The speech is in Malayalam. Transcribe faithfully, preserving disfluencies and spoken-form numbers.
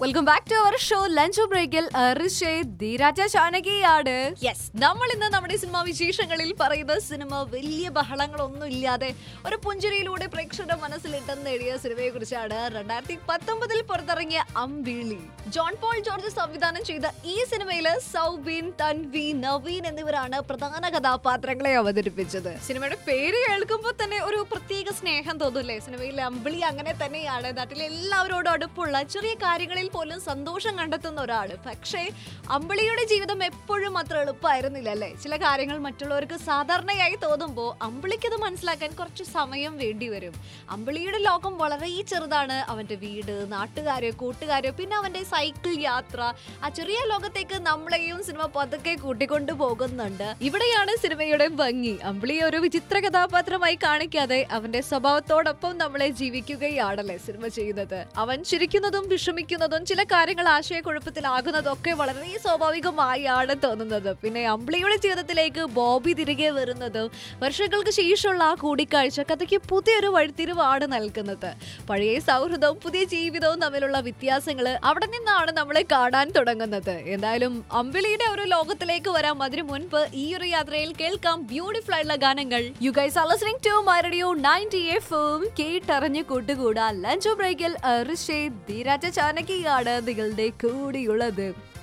Welcome back to our show lunch ബ്രേക്കിൽ ധീരാജ ചാനകിയാണ്. യെസ്, നമ്മൾ ഇന്ന് നമ്മുടെ സിനിമാ വിശേഷങ്ങളിൽ പറയുന്ന സിനിമ വലിയ ബഹളങ്ങളൊന്നും ഇല്ലാതെ ഒരു പുഞ്ചിരിയിലൂടെ പ്രേക്ഷകരുടെ മനസ്സിലിട്ടെന്ന് നേടിയ സിനിമയെ കുറിച്ചാണ്. രണ്ടായിരത്തി പത്തൊമ്പതിൽ പുറത്തിറങ്ങിയ അമ്പിളി. ജോൺ പോൾ ജോർജ് സംവിധാനം ചെയ്ത ഈ സിനിമയില് സൗബിൻ, തൻവി, നവീൻ എന്നിവരാണ് പ്രധാന കഥാപാത്രങ്ങളെ അവതരിപ്പിച്ചത്. സിനിമയുടെ പേര് കേൾക്കുമ്പോൾ തന്നെ ഒരു പ്രത്യേക സ്നേഹം തോന്നൂല്ലേ? സിനിമയിലെ അമ്പിളി അങ്ങനെ തന്നെയാണ്. നാട്ടിലെ എല്ലാവരോടും അടുപ്പുള്ള, ചെറിയ കാര്യങ്ങളിൽ പോലും സന്തോഷം കണ്ടെത്തുന്ന ഒരാള്. പക്ഷേ അമ്പിളിയുടെ ജീവിതം എപ്പോഴും അത്ര എളുപ്പമായിരുന്നില്ല അല്ലേ? ചില കാര്യങ്ങൾ മറ്റുള്ളവർക്ക് സാധാരണയായി തോന്നുമ്പോൾ അമ്പിളിക്കത് മനസ്സിലാക്കാൻ കുറച്ച് സമയം വേണ്ടി വരും. അമ്പിളിയുടെ ലോകം വളരെ ചെറുതാണ്. അവന്റെ വീട്, നാട്ടുകാര്, കൂട്ടുകാര്, പിന്നെ അവന്റെ സൈക്കിൾ യാത്ര. ആ ചെറിയ ലോകത്തേക്ക് നമ്മളെയും സിനിമ പതുക്കെ കൂട്ടിക്കൊണ്ടു പോകുന്നുണ്ട്. ഇവിടെയാണ് സിനിമയുടെ ഭംഗി. അമ്പിളിയെ ഒരു വിചിത്ര കഥാപാത്രമായി കാണിക്കാതെ അവന്റെ സ്വഭാവത്തോടൊപ്പം നമ്മളെ ജീവിക്കുകയാണല്ലേ സിനിമ ചെയ്യുന്നത്. അവൻ ചിരിക്കുന്നതും വിഷമിക്കുന്നതും ചില കാര്യങ്ങൾ ആശയക്കുഴപ്പത്തിലാകുന്നതും ഒക്കെ വളരെ സ്വാഭാവികമായാണ് തോന്നുന്നത്. പിന്നെ അമ്പിളിയുടെ ജീവിതത്തിലേക്ക് ബോബി തിരികെ വരുന്നതും വർഷങ്ങൾക്ക് ശേഷമുള്ള ആ കൂടിക്കാഴ്ച കഥയ്ക്ക് പുതിയൊരു വഴിത്തിരിവാണ് നൽകുന്നത്. പഴയ സൗഹൃദവും പുതിയ ജീവിതവും തമ്മിലുള്ള വ്യത്യാസങ്ങൾ അവിടെ നിന്നാണ് നമ്മളെ കാണാൻ തുടങ്ങുന്നത്. എന്തായാലും അമ്പിളിയുടെ ഒരു ലോകത്തിലേക്ക് വരാം. അതിനു മുൻപ് ഈ ഒരു യാത്രയിൽ കേൾക്കാം ബ്യൂട്ടിഫുൾ ആയിട്ടുള്ള ഗാനങ്ങൾ. You guys are listening to my radio ninety എഫും. കേട്ടറിഞ്ഞ് കൂട്ടുകൂടാ ലഞ്ച് ബ്രേക്കിൽ ധീരാജ ചാനകിയാണ് നിങ്ങളുടെ കൂടിയുള്ളത്.